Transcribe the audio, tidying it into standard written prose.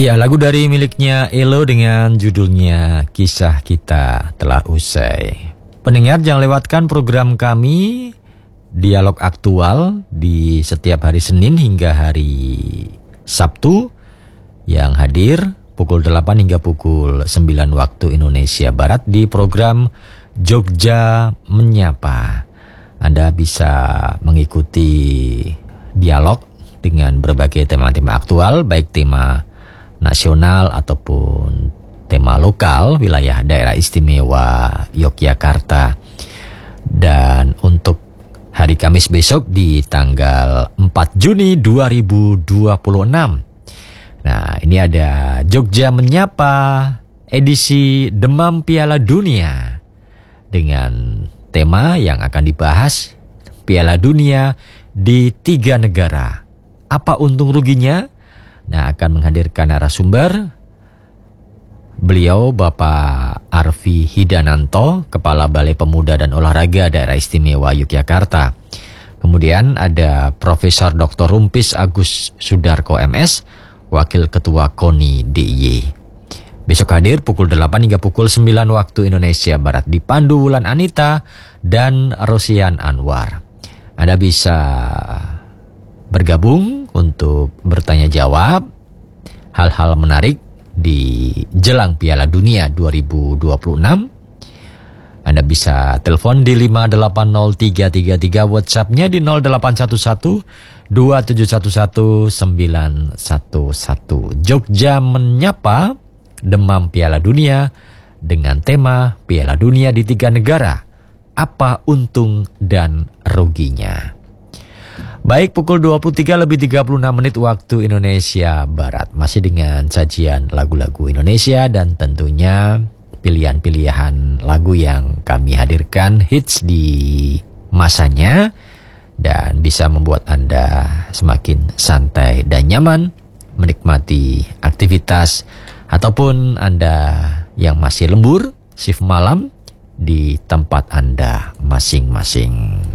Iya, lagu dari miliknya Elo dengan judulnya Kisah Kita Telah Usai. Pendengar, jangan lewatkan program kami Dialog Aktual di setiap hari Senin hingga hari Sabtu yang hadir pukul 8 hingga pukul 9 waktu Indonesia Barat di program Jogja Menyapa. Anda bisa mengikuti dialog dengan berbagai tema-tema aktual, baik tema nasional ataupun tema lokal wilayah daerah istimewa Yogyakarta. Dan untuk hari Kamis besok di tanggal 4 Juni 2026. Nah, ini ada Jogja Menyapa edisi Demam Piala Dunia dengan tema yang akan dibahas Piala Dunia di 3 negara. Apa untung ruginya? Nah, akan menghadirkan narasumber. Beliau Bapak Arfi Hidananto, Kepala Balai Pemuda dan Olahraga Daerah Istimewa Yogyakarta. Kemudian ada Profesor Dr. Rumpis Agus Sudarko MS, Wakil Ketua KONI DIY. Besok hadir pukul 8 hingga pukul 9 waktu Indonesia Barat dipandu Wulan Anita dan Rosian Anwar. Anda bisa bergabung untuk bertanya jawab hal-hal menarik di jelang Piala Dunia 2026. Anda bisa telepon di 580333, WhatsApp-nya di 0811 2711 911. Jogja Menyapa Demam Piala Dunia dengan tema Piala Dunia di 3 negara. Apa untung dan ruginya? Baik, pukul 23:36 waktu Indonesia Barat. Masih dengan sajian lagu-lagu Indonesia dan tentunya pilihan-pilihan lagu yang kami hadirkan hits di masanya dan bisa membuat Anda semakin santai dan nyaman menikmati aktivitas ataupun Anda yang masih lembur shift malam di tempat Anda masing-masing.